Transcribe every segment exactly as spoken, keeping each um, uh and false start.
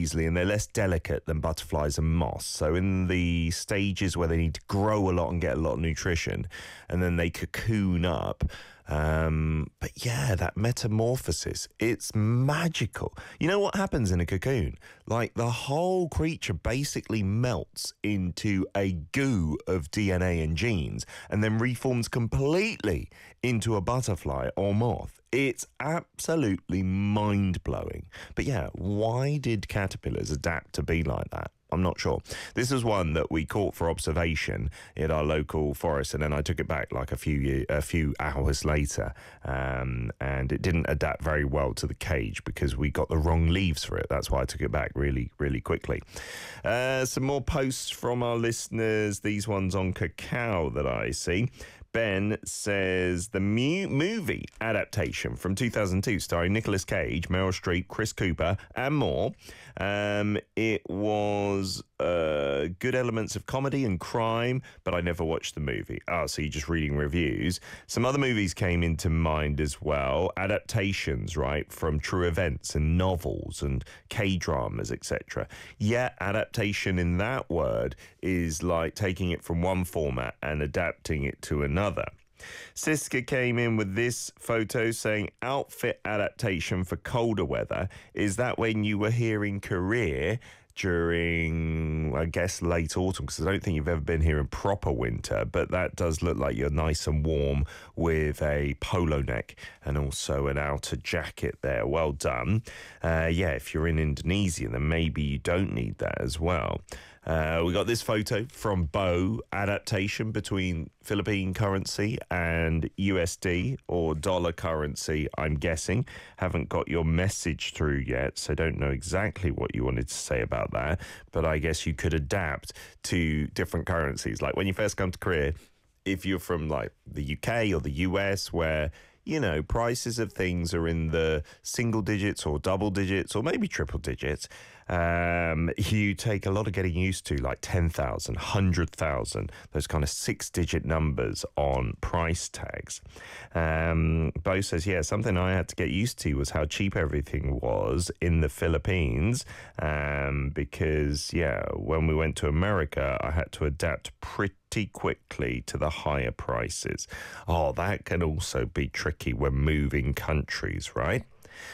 easily and they're less delicate than butterflies and moths. So in the stages where they need to grow a lot and get a lot of nutrition, and then they cocoon up. Um, but yeah, that metamorphosis, it's magical. You know what happens in a cocoon? Like the whole creature basically melts into a goo of D N A and genes and then reforms completely into a butterfly or moth. It's absolutely mind-blowing. But yeah, why did caterpillars adapt to be like that? I'm not sure. This was one that we caught for observation in our local forest, and then I took it back like a few year, a few hours later, um, and it didn't adapt very well to the cage because we got the wrong leaves for it. That's why I took it back really, really quickly. Uh, some more posts from our listeners. These ones on cacao that I see. Ben says the mu- movie adaptation from two thousand two starring Nicolas Cage, Meryl Streep, Chris Cooper and more. Um, it was uh, good elements of comedy and crime, but I never watched the movie. Oh, so you're just reading reviews. Some other movies came into mind as well. Adaptations, right, from true events and novels and K-dramas, et cetera. Yeah, adaptation in that word is like taking it from one format and adapting it to another. Another. Siska came in with this photo saying outfit adaptation for colder weather. Is that when you were here in Korea during, I guess, late autumn? Because I don't think you've ever been here in proper winter, but that does look like you're nice and warm with a polo neck and also an outer jacket there. Well done. Uh, yeah, if you're in Indonesia, then maybe you don't need that as well. Uh, we got this photo from Bo, adaptation between Philippine currency and U S D or dollar currency, I'm guessing. Haven't got your message through yet, so don't know exactly what you wanted to say about that. But I guess you could adapt to different currencies. Like when you first come to Korea, if you're from like the U K or the U S where, you know, prices of things are in the single digits or double digits or maybe triple digits, um, you take a lot of getting used to, like ten thousand, one hundred thousand, those kind of six-digit numbers on price tags. Um, Bo says, yeah, something I had to get used to was how cheap everything was in the Philippines um, because, yeah, when we went to America, I had to adapt pretty quickly to the higher prices. Oh, that can also be tricky when moving countries, right?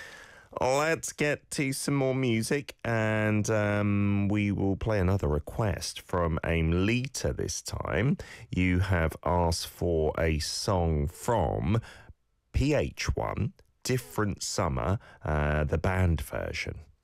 Let's get to some more music, and um, we will play another request from Aimlita this time. You have asked for a song from P H one, Different Summer, uh, the band version.